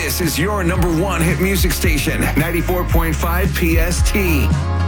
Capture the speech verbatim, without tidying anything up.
This is your number one hit music station, ninety-four point five P S T.